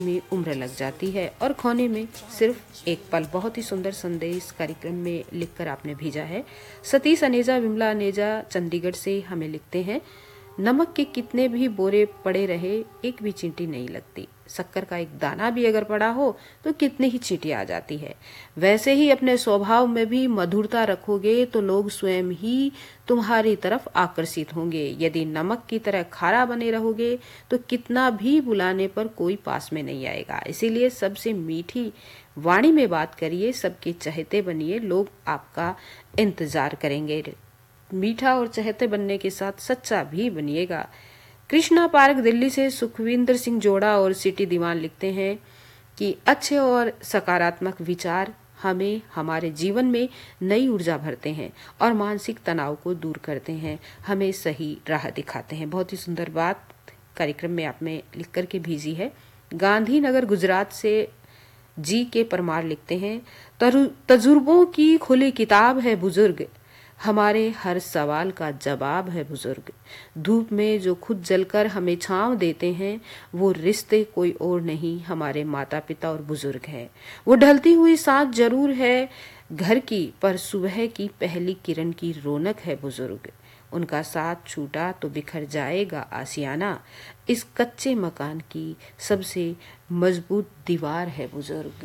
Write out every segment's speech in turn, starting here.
में उम्र लग जाती है और खोने में सिर्फ एक पल। बहुत ही सुंदर संदेश कार्यक्रम में लिखकर आपने भेजा है। सतीश अनेजा, विमला अनेजा चंडीगढ़ से हमें लिखते हैं, नमक के कितने भी बोरे पड़े रहे एक भी चींटी नहीं लगती। शक्कर का एक दाना भी अगर पड़ा हो तो कितनी ही चींटी आ जाती है। वैसे ही अपने स्वभाव में भी मधुरता रखोगे तो लोग स्वयं ही तुम्हारी तरफ आकर्षित होंगे। यदि नमक की तरह खारा बने रहोगे तो कितना भी बुलाने पर कोई पास में नहीं आएगा। इसीलिए सबसे मीठी वाणी में बात करिए, सबके चहेते बनिए, लोग आपका इंतजार करेंगे। मीठा और चहेते बनने के साथ सच्चा भी बनिएगा। कृष्णा पार्क दिल्ली से सुखविंदर सिंह जोड़ा और सिटी दीवान लिखते हैं कि अच्छे और सकारात्मक विचार हमें हमारे जीवन में नई ऊर्जा भरते हैं और मानसिक तनाव को दूर करते हैं, हमें सही राह दिखाते हैं। बहुत ही सुंदर बात कार्यक्रम में आपने लिख करके भेजी है। गांधीनगर गुजरात से जी के परमार लिखते हैं, तजुर्बों की खुली किताब है बुजुर्ग, हमारे हर सवाल का जवाब है बुजुर्ग। धूप में जो खुद जलकर हमें छांव देते हैं वो रिश्ते कोई और नहीं, हमारे माता पिता और बुजुर्ग हैं। वो ढलती हुई सांस जरूर है घर की, पर सुबह की पहली किरण की रौनक है बुजुर्ग। उनका साथ छूटा तो बिखर जाएगा आशियाना, इस कच्चे मकान की सबसे मजबूत दीवार है बुजुर्ग।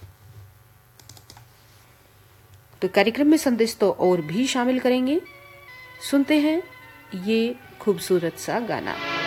तो कार्यक्रम में संदेश तो और भी शामिल करेंगे। सुनते हैं ये खूबसूरत सा गाना।